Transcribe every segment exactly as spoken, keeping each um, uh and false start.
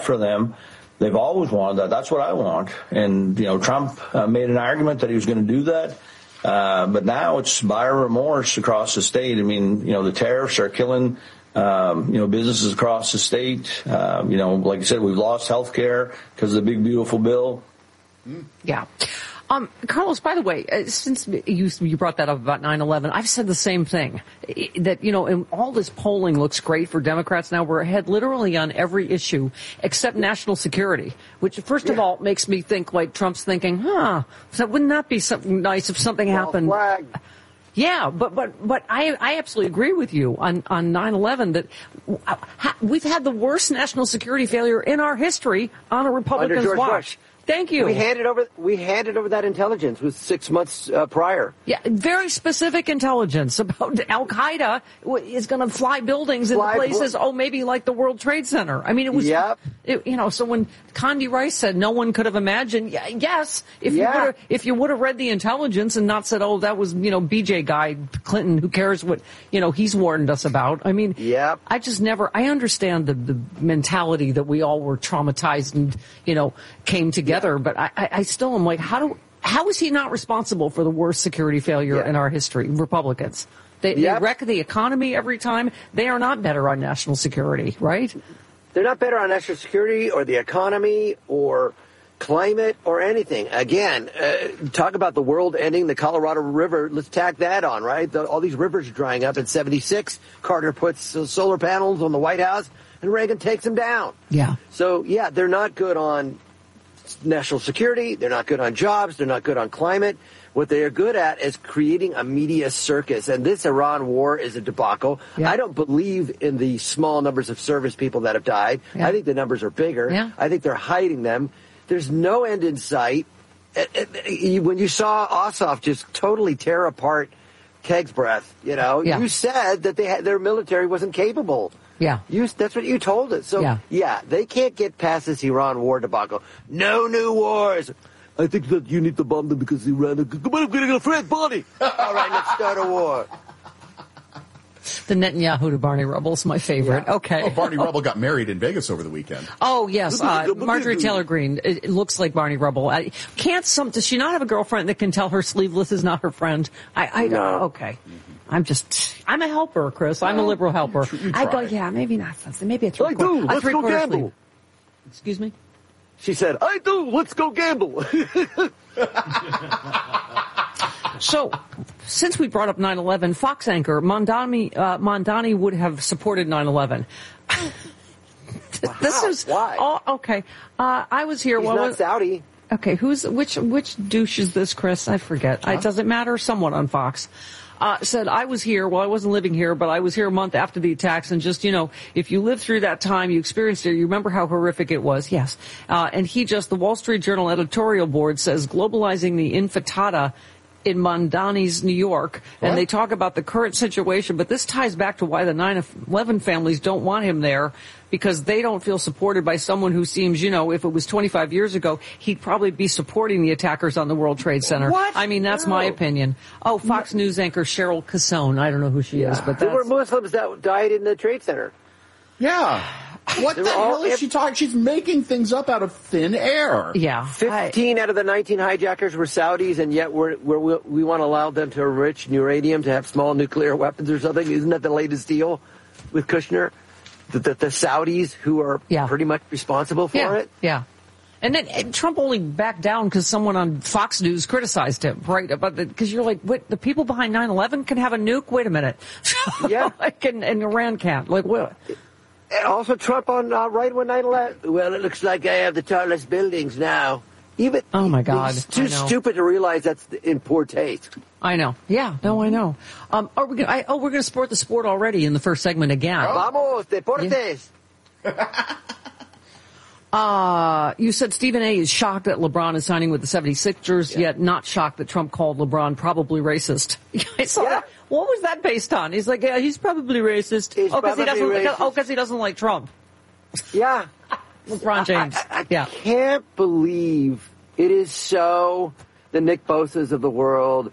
for them. They've always wanted that. That's what I want. And, you know, Trump uh, made an argument that he was going to do that. Uh, but now it's buyer remorse across the state. I mean, you know, the tariffs are killing, um, you know, businesses across the state. Uh, you know, like I said, we've lost health care because of the big, beautiful bill. Yeah. Um, Carlos, by the way, uh, since you you brought that up about nine eleven, I've said the same thing. That, you know, and all this polling looks great for Democrats now. We're ahead literally on every issue except national security, which, first of yeah. all, makes me think like Trump's thinking, huh, so wouldn't that be something nice if something False happened? flag. Yeah, but but but I I absolutely agree with you on on nine eleven that we've had the worst national security failure in our history on a Republican's Under George watch. Bush. Thank you. We handed over. We handed over that intelligence with six months uh, prior. Yeah, very specific intelligence about Al Qaeda is going to fly buildings Fly into places. bl- oh, maybe like the World Trade Center. I mean, it was. Yep. It, you know, so when Condi Rice said no one could have imagined, yeah, yes, if Yeah. you would have, if you would have read the intelligence and not said, oh, that was you know B J guy Clinton, who cares what you know he's warned us about. I mean, Yep. I just never. I understand the the mentality that we all were traumatized and you know came together, yeah. but I, I I still am like, how do, how is he not responsible for the worst security failure yeah. in our history? Republicans. They, yep. they wreck the economy every time. They are not better on national security, right? They're not better on national security or the economy or climate or anything. Again, uh, talk about the world ending, the Colorado River. Let's tack that on, right? The, all these rivers are drying up. In seventy-six, Carter puts uh, solar panels on the White House, and Reagan takes them down. Yeah. So, yeah, they're not good on national security. They're not good on jobs. They're not good on climate. What they are good at is creating a media circus. And this Iran war is a debacle. Yeah. I don't believe in the small numbers of service people that have died. Yeah. I think the numbers are bigger. Yeah. I think they're hiding them. There's no end in sight. When you saw Ossoff just totally tear apart Keg's breath, you know, yeah. you said that they had, their military wasn't capable. Yeah. You, that's what you told us. So, yeah. yeah, they can't get past this Iran war debacle. No new wars. I think that you need to bomb them because Iran. Come on, I'm getting a Fred Barney. All right, let's start a war. The Netanyahu to Barney Rubble's my favorite. Yeah. Okay. Oh, Barney Rubble got married in Vegas over the weekend. Oh, yes. Uh, Marjorie Taylor Greene. It, it looks like Barney Rubble. I, can't some, does she not have a girlfriend that can tell her sleeveless is not her friend? I, I don't no. Okay. I'm just, I'm a helper, Chris. I'm a liberal helper. I go, yeah, maybe not. Maybe a three I do. Let's go gamble. Sleeve. Excuse me? She said, I do. Let's go gamble. So, since we brought up nine eleven, Fox anchor Mondani, uh, Mondani would have supported nine eleven. Wow. This is why? Oh, okay. Uh, I was here. He's well, not was, Saudi. Okay, who's which? Which douche is this, Chris? I forget. Huh? It doesn't matter. Someone on Fox uh, said I was here. Well, I wasn't living here, but I was here a month after the attacks. And just you know, if you lived through that time, you experienced it. You remember how horrific it was. Yes. Uh, and he just the Wall Street Journal editorial board says globalizing the intifada in Mondani's New York, and what? They talk about the current situation, but this ties back to why the nine eleven families don't want him there, because they don't feel supported by someone who seems, you know, if it was twenty-five years ago, he'd probably be supporting the attackers on the World Trade Center. What? I mean, that's no. my opinion. Oh, Fox no. News anchor Cheryl Casone. I don't know who she yeah. is, but there that's... were Muslims that died in the Trade Center. Yeah. What the hell is she talking? She's making things up out of thin air. Yeah. Fifteen I, out of the nineteen hijackers were Saudis, and yet we're, we're, we we want to allow them to enrich uranium to have small nuclear weapons or something. Isn't that the latest deal with Kushner? The, the, the Saudis who are yeah. pretty much responsible for yeah. it? Yeah. And then and Trump only backed down because someone on Fox News criticized him, right? About the because you're like, what? The people behind nine eleven can have a nuke? Wait a minute. Yeah. like, and, and Iran can't. Like, what? And also Trump on uh, right when nine eleven. Well, it looks like I have the tallest buildings now. Even oh my God, he's too stupid to realize that's in poor taste. I know. Yeah, no, I know. Um, are we gonna, I, oh, we're going to sport the sport already in the first segment again. Vamos, deportes. Yeah. Uh, you said Stephen A. is shocked that LeBron is signing with the seventy-sixers, yeah. yet not shocked that Trump called LeBron probably racist. I saw yeah. that. What was that based on? He's like, yeah, he's probably racist. He's oh, because he doesn't. racist. Oh, because he doesn't like Trump. Yeah. LeBron James. I, I, I yeah. can't believe it is so the Nick Bosas of the world,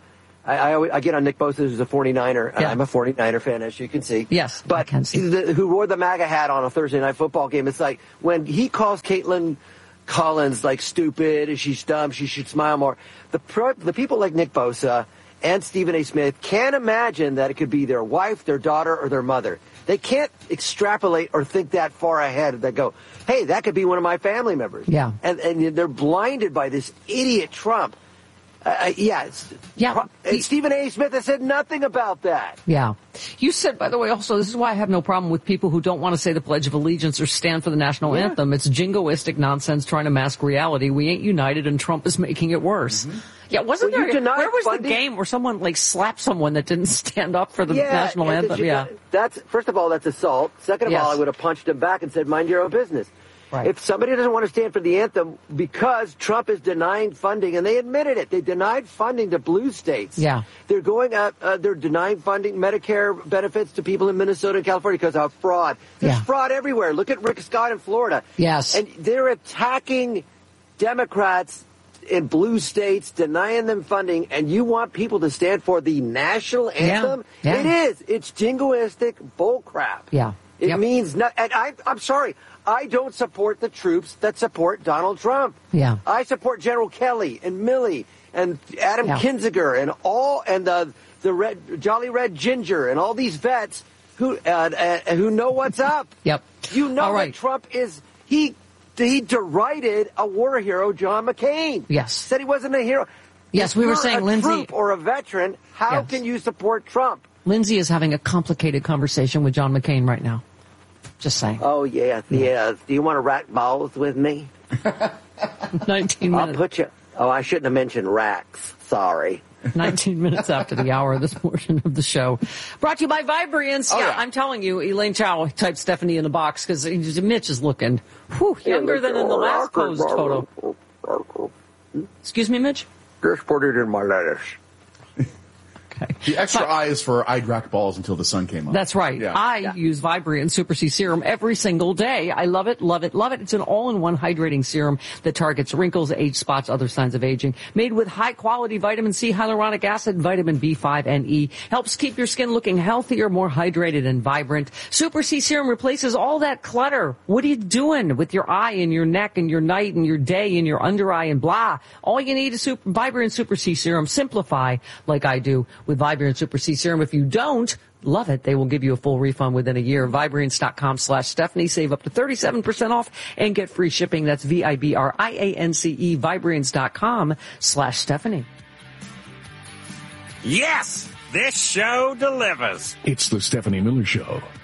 I, I, always, I get on Nick Bosa, who's a forty-niner. Yeah. I'm a forty-niner fan, as you can see. Yes, but I can see. The, who wore the MAGA hat on a Thursday night football game. It's like when he calls Caitlin Collins like stupid and she's dumb, she should smile more. The pro, the people like Nick Bosa and Stephen A. Smith can't imagine that it could be their wife, their daughter, or their mother. They can't extrapolate or think that far ahead. They go, hey, that could be one of my family members. Yeah. And, and they're blinded by this idiot Trump. Uh, yeah. Yeah. And Stephen A. Smith has said nothing about that. Yeah. You said, by the way, also, this is why I have no problem with people who don't want to say the Pledge of Allegiance or stand for the national yeah. anthem. It's jingoistic nonsense trying to mask reality. We ain't united, and Trump is making it worse. Mm-hmm. Yeah, wasn't well, there, where was funding? the game where someone, like, slapped someone that didn't stand up for the yeah, national anthem? You, yeah. That's, first of all, that's assault. Second of yes. all, I would have punched him back and said, mind your own business. Right. If somebody doesn't want to stand for the anthem because Trump is denying funding, and they admitted it, they denied funding to blue states. Yeah. They're going up, uh, they're denying funding, Medicare benefits to people in Minnesota and California because of fraud. There's yeah. fraud everywhere. Look at Rick Scott in Florida. Yes. And they're attacking Democrats in blue states, denying them funding, and you want people to stand for the national anthem? Yeah. Yeah. It is. It's jingoistic bullcrap. Yeah. It yep. means not, and I, I'm sorry. I don't support the troops that support Donald Trump. Yeah. I support General Kelly and Milley and Adam yeah. Kinzinger and all and uh, the red Jolly Red Ginger and all these vets who uh, uh, who know what's up. Yep. You know all right. that Trump is he he derided a war hero, John McCain. Yes. Said he wasn't a hero. Yes, if we were you're saying a Lindsey troop or a veteran. How yes. can you support Trump? Lindsey is having a complicated conversation with John McCain right now. Just saying. Oh, yeah, yeah. Do you want to rack balls with me? nineteen minutes. I'll put you. Oh, I shouldn't have mentioned racks. Sorry. nineteen minutes after the hour of this portion of the show. Brought to you by Vibriance. Oh, yeah, yeah, I'm telling you, Elaine Chow typed Stephanie in the box because Mitch is looking whew, younger than in the last posed photo. Excuse me, Mitch? Just put it in my lettuce. Okay. The extra but, eye is for I'd rack balls until the sun came up. That's right. Yeah. I yeah. use Vibriant Super C Serum every single day. I love it, love it, love it. It's an all-in-one hydrating serum that targets wrinkles, age spots, other signs of aging. Made with high-quality vitamin C, hyaluronic acid, vitamin B five, and E. Helps keep your skin looking healthier, more hydrated, and vibrant. Super C Serum replaces all that clutter. What are you doing with your eye and your neck and your night and your day and your under eye and blah? All you need is super, Vibriant Super C Serum. Simplify like I do with Vibrant Super C Serum. If you don't love it, they will give you a full refund within a year. Vibrance.com slash Stephanie. Save up to thirty-seven percent off and get free shipping. That's V I B R I A N C E. Vibrance.com slash Stephanie. Yes, this show delivers. It's the Stephanie Miller Show.